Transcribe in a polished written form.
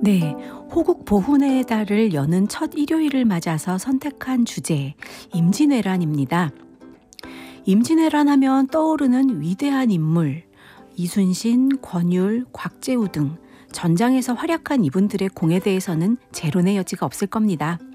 네, 호국 보훈의 달을 여는 첫 일요일을 맞아서 선택한 주제, 임진왜란입니다. 임진왜란 하면 떠오르는 위대한 인물, 이순신, 권율, 곽재우 등 전장에서 활약한 이분들의 공에 대해서는 재론의 여지가 없을 겁니다.